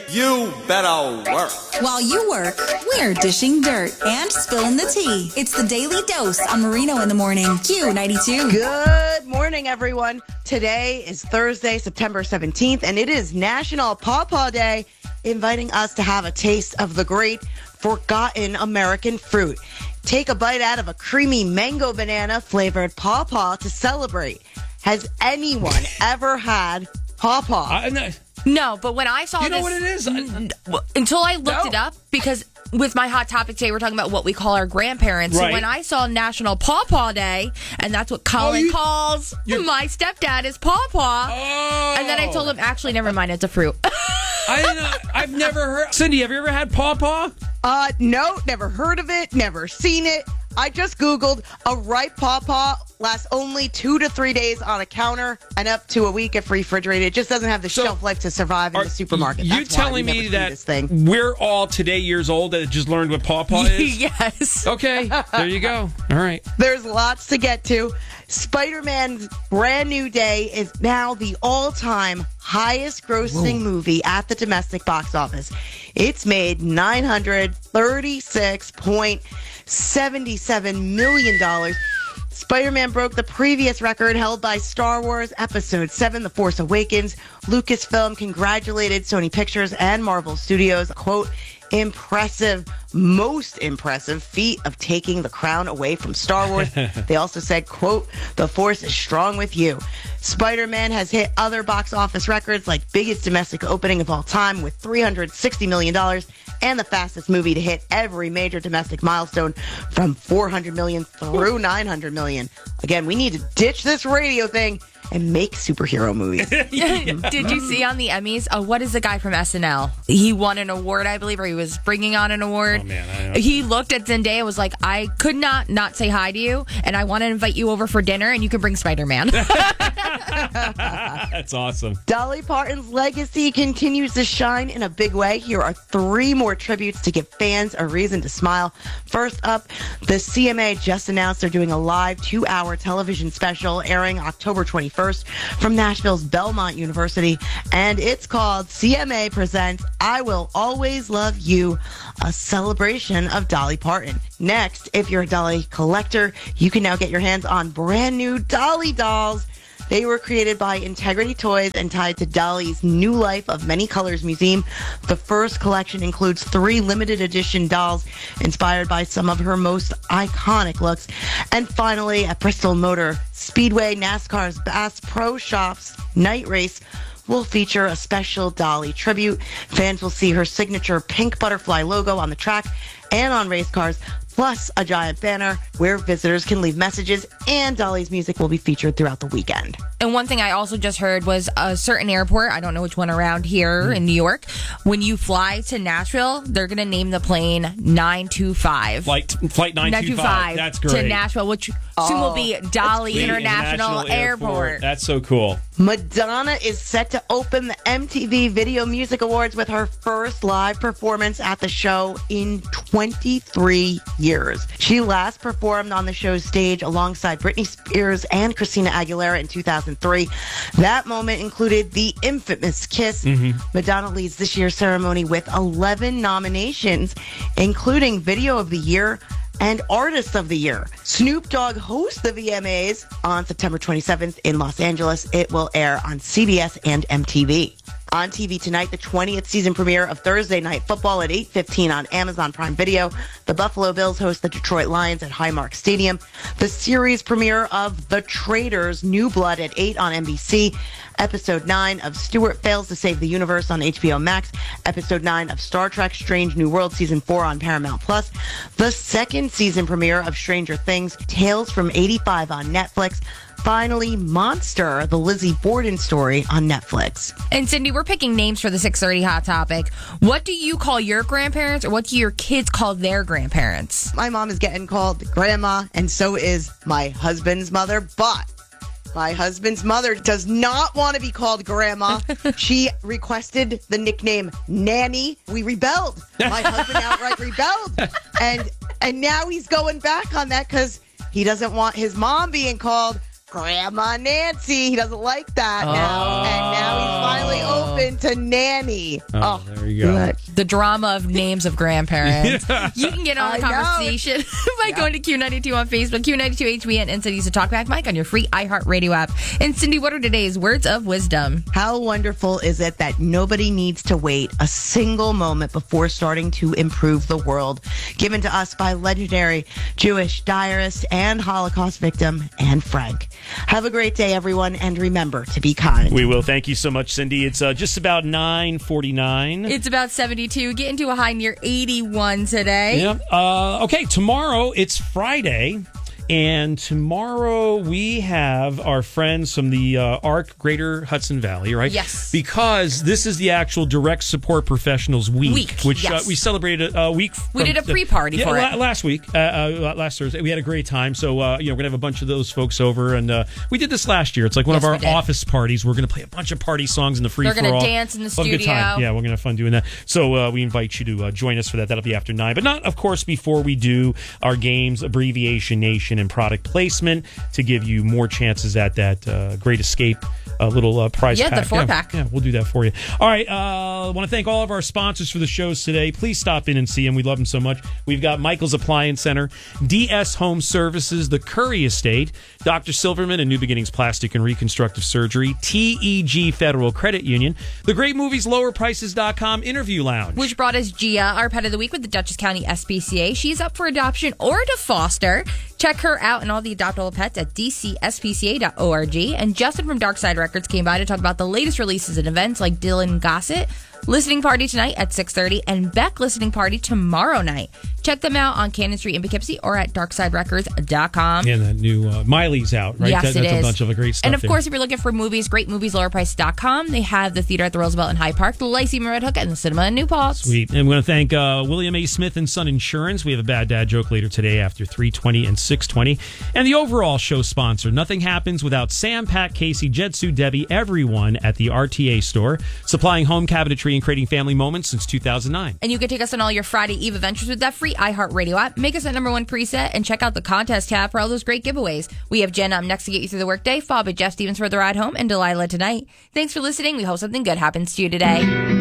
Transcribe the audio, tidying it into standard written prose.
You better work. While you work, we're dishing dirt and spilling the tea. It's the Daily Dose on Marino in the Morning. Q92. Good morning, everyone. Today is Thursday, September 17th, and it is National Pawpaw Day, inviting us to have a taste of the great forgotten American fruit. Take a bite out of a creamy mango banana flavored pawpaw to celebrate. Has anyone ever had pawpaw? No, but when I saw you know what it is? until I looked it up, because with my hot topic today, we're talking about what we call our grandparents. Right. So when I saw National Pawpaw Day, and that's what Colin calls my stepdad is pawpaw, and then I told him, actually, never mind, it's a fruit. I've never heard. Cindy, have you ever had pawpaw? No, never heard of it, never seen it. I just Googled a ripe pawpaw lasts only 2 to 3 days on a counter and up to a week if refrigerated. It just doesn't have the shelf life to survive in the supermarket. You telling me that we're all today years old that just learned what pawpaw is? Yes. Okay, there you go. All right. There's lots to get to. Spider-Man's Brand New Day is now the all-time highest grossing movie at the domestic box office. It's made $936.77 million. Spider-Man broke the previous record held by Star Wars Episode 7, The Force Awakens. Lucasfilm congratulated Sony Pictures and Marvel Studios, quote, impressive, most impressive feat of taking the crown away from Star Wars. They also said, quote, the Force is strong with you. Spider-Man has hit other box office records like biggest domestic opening of all time with $360 million and the fastest movie to hit every major domestic milestone from $400 million through $900 million. Again, we need to ditch this radio thing and make superhero movies. Did you see on the Emmys? What is the guy from SNL? He won an award, I believe, or he was bringing on an award. Oh, man. He looked at Zendaya and was like, I could not say hi to you, and I want to invite you over for dinner, and you can bring Spider-Man. That's awesome. Dolly Parton's legacy continues to shine in a big way. Here are 3 more tributes to give fans a reason to smile. First up, the CMA just announced they're doing a live 2-hour television special airing October 21st from Nashville's Belmont University, and it's called CMA Presents I Will Always Love You, a celebration of Dolly Parton. Next, if you're a Dolly collector, you can now get your hands on brand new Dolly dolls. They were created by Integrity Toys and tied to Dolly's New Life of Many Colors Museum. The first collection includes 3 limited edition dolls inspired by some of her most iconic looks. And finally, at Bristol Motor Speedway, NASCAR's Bass Pro Shops night race will feature a special Dolly tribute. Fans will see her signature pink butterfly logo on the track and on race cars, plus a giant banner where visitors can leave messages, and Dolly's music will be featured throughout the weekend. And one thing I also just heard was a certain airport, I don't know which one around here in New York, when you fly to Nashville, they're going to name the plane 925. Flight 925. That's great. To Nashville, which soon will be Dolly International Airport. That's so cool. Madonna is set to open the MTV Video Music Awards with her first live performance at the show in 23 years. She last performed on the show's stage alongside Britney Spears and Christina Aguilera in 2003. That moment included the infamous kiss. Madonna leads this year's ceremony with 11 nominations, including Video of the Year and Artist of the Year. Snoop Dogg hosts the VMAs on September 27th in Los Angeles. It will air on CBS and MTV. On TV tonight, the 20th season premiere of Thursday Night Football at 8:15 on Amazon Prime Video. The Buffalo Bills host the Detroit Lions at Highmark Stadium. The series premiere of The Traitors, New Blood at 8 on NBC. Episode 9 of Stuart Fails to Save the Universe on HBO Max. Episode 9 of Star Trek Strange New World Season 4 on Paramount Plus. The second season premiere of Stranger Things, Tales from 85 on Netflix. Finally, Monster, the Lizzie Borden story on Netflix. And Cindy, we're picking names for the 6:30 Hot Topic. What do you call your grandparents, or what do your kids call their grandparents? My mom is getting called grandma, and so is my husband's mother, but my husband's mother does not want to be called grandma. She requested the nickname Nanny. We rebelled. My husband outright rebelled. And now he's going back on that because he doesn't want his mom being called Grandma Nancy. He doesn't like that now. And now he's finally open to Nanny. Oh, there you go. Good. The drama of names of grandparents. Yeah. You can get on the I know. conversation by going to Q92 on Facebook, Q92HBN, and Cindy's a Talkback Mike on your free iHeartRadio app. And Cindy, what are today's words of wisdom? How wonderful is it that nobody needs to wait a single moment before starting to improve the world? Given to us by legendary Jewish diarist and Holocaust victim Anne Frank. Have a great day, everyone, and remember to be kind. We will. Thank you so much, Cindy. It's just about 9:49. It's about 72. Getting to a high near 81 today. Yep. Okay, tomorrow it's Friday. And tomorrow we have our friends from the ARC Greater Hudson Valley, right? Yes. Because this is the actual Direct Support Professionals Week. Which yes. We celebrated a week. We did a pre-party for it. Last week, last Thursday. We had a great time. So, we're going to have a bunch of those folks over. And we did this last year. It's like one of our office parties. We're going to play a bunch of party songs in the free-for-all. They're going to dance in the studio. Have a good time. Yeah, we're going to have fun doing that. So we invite you to join us for that. That'll be after 9. But not, of course, before we do our games, Abbreviation Nation, and product placement to give you more chances at that Great Escape little prize pack. The 4-pack. Yeah, we'll do that for you. All right. I want to thank all of our sponsors for the shows today. Please stop in and see them. We love them so much. We've got Michael's Appliance Center, DS Home Services, the Curry Estate, Dr. Silverman and New Beginnings Plastic and Reconstructive Surgery, TEG Federal Credit Union, the great movies, lowerprices.com, Interview Lounge. Which brought us Gia, our pet of the week with the Dutchess County SPCA. She's up for adoption or to foster. Check her out and all the adoptable pets at dcspca.org. And Justin from Darkside Records came by to talk about the latest releases and events like Dylan Gossett, listening party tonight at 6:30, and Beck listening party tomorrow night. Check them out on Cannon Street in Poughkeepsie or at darksiderecords.com. And that new Miley's out, right? Yes, That's it is. a bunch of great stuff. And of there. course, if you're looking for movies, great movies, lowerprice.com. They have the theater at the Roosevelt in Hyde Park, the Lyceum in Red Hook, and the cinema in New Paltz. Sweet. And we want to thank William A. Smith and Son Insurance. We have a bad dad joke later today after 3:20 and 6:20. And the overall show sponsor, nothing happens without Sam, Pat, Casey, Jedsu, Debbie, everyone at the RTA store, supplying home cabinetry and creating family moments since 2009. And you can take us on all your Friday Eve adventures with that free iHeartRadio app. Make us that #1 preset and check out the contest tab for all those great giveaways. We have Jen up next to get you through the workday, followed by Jeff Stevens for the ride home, and Delilah tonight. Thanks for listening. We hope something good happens to you today.